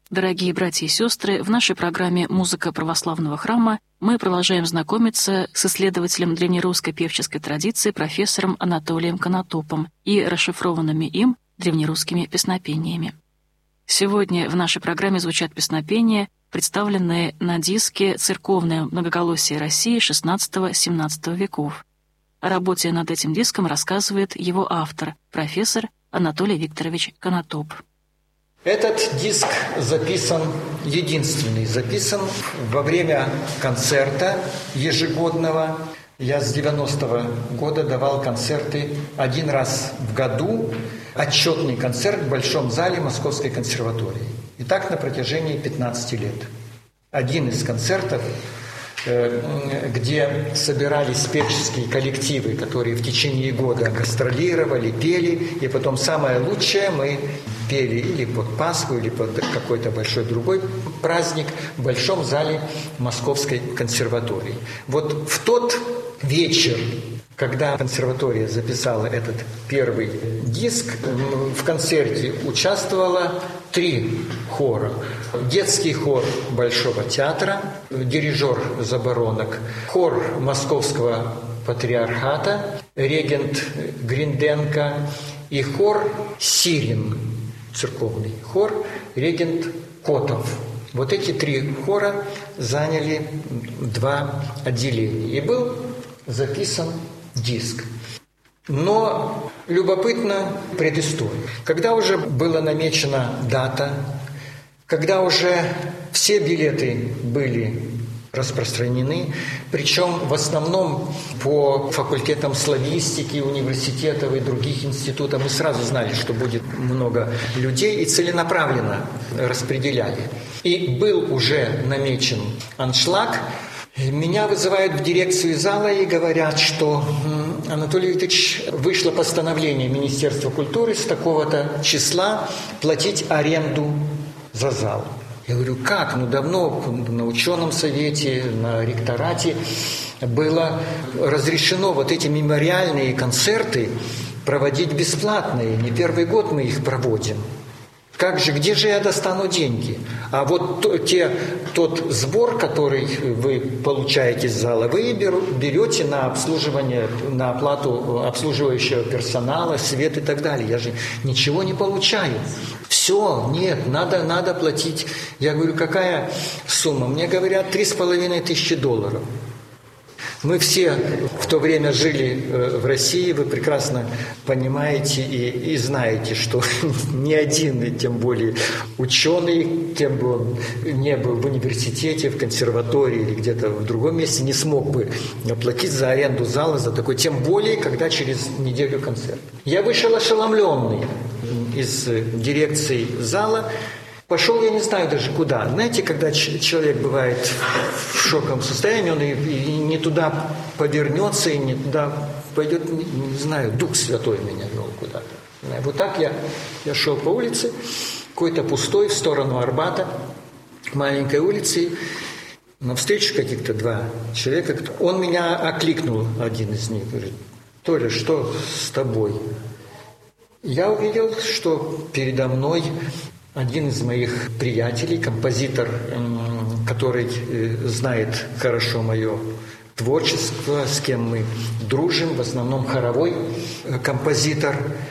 Дорогие братья и сестры, в нашей программе «Музыка православного храма» мы продолжаем знакомиться с исследователем древнерусской певческой традиции профессором Анатолием Конотопом и расшифрованными им древнерусскими песнопениями. Сегодня в нашей программе звучат песнопения, представленные на диске «Церковное многоголосие России» XVI-XVII веков. О работе над этим диском рассказывает его автор, профессор Анатолий Викторович Конотоп. Этот диск единственный записан во время концерта ежегодного. Я с 90-го года давал концерты один раз в году, отчетный концерт в Большом зале Московской консерватории. И так на протяжении 15 лет. Один из концертов, где собирались певческие коллективы, которые в течение года гастролировали, пели, и потом самое лучшее мы пели или под Пасху, или под какой-то большой другой праздник в Большом зале Московской консерватории. Вот в тот вечер, когда консерватория записала этот первый диск, в концерте участвовало 3 хора. Детский хор Большого театра, дирижер Заборонок, хор Московского патриархата, регент Гринденко и хор Сирин, церковный хор, регент Котов. Вот эти 3 хора заняли 2 отделения. И был записан диск. Но любопытно предыстория. Когда уже была намечена дата, когда уже все билеты были распространены, причем в основном по факультетам славистики, университетов и других институтов, мы сразу знали, что будет много людей, и целенаправленно распределяли. И был уже намечен аншлаг. Меня вызывают в дирекцию зала и говорят, что Анатолий Викторович, вышло постановление Министерства культуры с такого-то числа платить аренду за зал. Я говорю, как? Давно на ученом совете, на ректорате было разрешено вот эти мемориальные концерты проводить бесплатно. И не первый год мы их проводим. Как же, где же я достану деньги? А вот тот сбор, который вы получаете из зала, вы берете на обслуживание, на оплату обслуживающего персонала, свет и так далее. Я же ничего не получаю. Все, нет, надо платить. Я говорю, какая сумма? Мне говорят, $3500. Мы все в то время жили в России, вы прекрасно понимаете и знаете, что ни один, тем более ученый, кем бы он ни был в университете, в консерватории или где-то в другом месте, не смог бы оплатить за аренду зала за такой, тем более, когда через неделю концерт. Я вышел ошеломленный из дирекции зала. Пошел, я не знаю даже куда. Знаете, когда человек бывает в шоковом состоянии, он и не туда повернется, и не туда пойдет, не знаю, Дух Святой меня вел куда-то. Вот так я шел по улице, какой-то пустой, в сторону Арбата, маленькой улицы, навстречу каких-то 2 человека. Он меня окликнул, один из них, говорит, Толя, что с тобой? Я увидел, что передо мной один из моих приятелей, композитор, который знает хорошо мое творчество, с кем мы дружим, в основном хоровой композитор.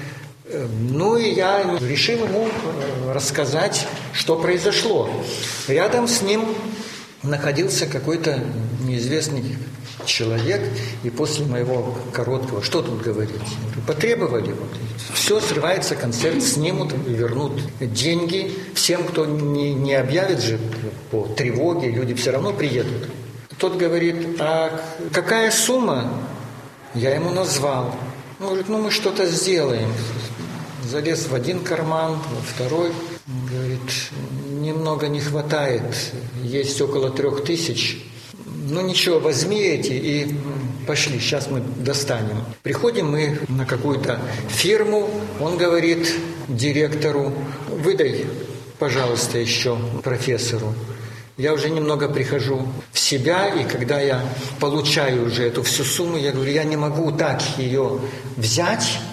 Ну и я решил ему рассказать, что произошло. Рядом с ним находился какой-то неизвестный человек, и после моего короткого, что тут говорить, потребовали, все срывается, концерт снимут, вернут деньги всем, кто не объявит же по тревоге, люди все равно приедут. Тот говорит, а какая сумма? Я ему назвал. Он говорит, мы что-то сделаем. Залез в один карман, во второй. Говорит, немного не хватает, есть около 3000. Ничего, возьми эти и пошли, сейчас мы достанем. Приходим мы на какую-то фирму, он говорит директору, выдай, пожалуйста, еще профессору. Я уже немного прихожу в себя, и когда я получаю уже эту всю сумму, я говорю, я не могу так ее взять,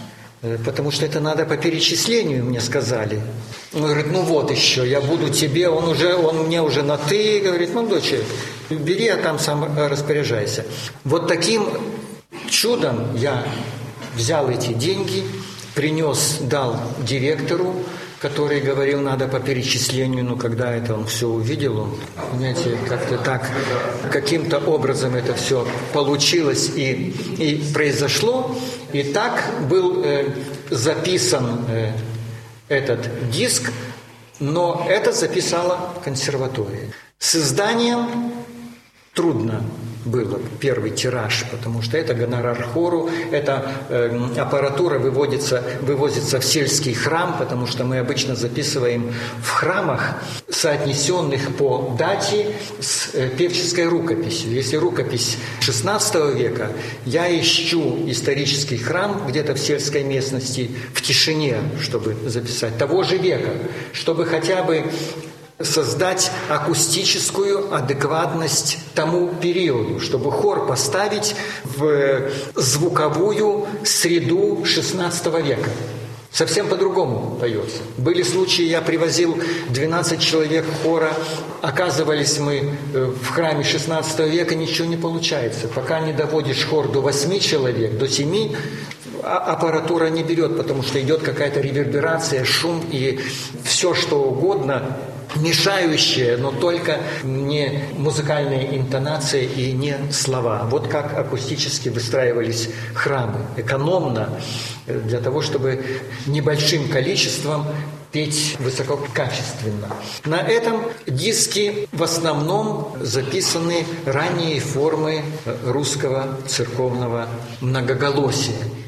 потому что это надо по перечислению, мне сказали. Он говорит, ну вот еще, я буду тебе, он мне уже на «ты», говорит, молодой человек, бери, а там сам распоряжайся. Вот таким чудом я взял эти деньги, принес, дал директору, который говорил, надо по перечислению, но когда это он все увидел, он, понимаете, как-то так, каким-то образом это все получилось и произошло. И так был записан этот диск, но это записала консерватория. С изданием трудно было первый тираж, потому что это гонорар хору, эта аппаратура вывозится в сельский храм, потому что мы обычно записываем в храмах, соотнесенных по дате с певческой рукописью. Если рукопись XVI века, я ищу исторический храм где-то в сельской местности, в тишине, чтобы записать, того же века, чтобы хотя бы создать акустическую адекватность тому периоду, чтобы хор поставить в звуковую среду XVI века. Совсем по-другому поется. Были случаи, я привозил 12 человек хора, оказывались мы в храме XVI века, ничего не получается. Пока не доводишь хор до 8 человек, до 7, аппаратура не берет, потому что идет какая-то реверберация, шум и все что угодно, мешающее, но только не музыкальные интонации и не слова. Вот как акустически выстраивались храмы. Экономно, для того, чтобы небольшим количеством петь высококачественно. На этом диске в основном записаны ранние формы русского церковного многоголосия.